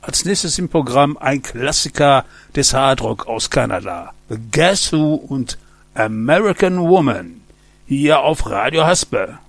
Als nächstes im Programm ein Klassiker des Hardrock aus Kanada. The Guess Who und American Woman. Hier auf Radio Haspe.